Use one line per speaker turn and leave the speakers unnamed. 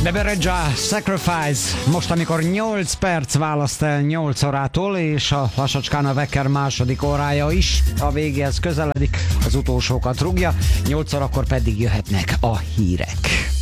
Beveridge Sacrifice. Most, amikor 8 perc választ el 8 órától, és a lassacskán a Wecker második órája is a végéhez közeledik, az utolsókat rúgja. 8 órakor pedig jöhetnek a hírek.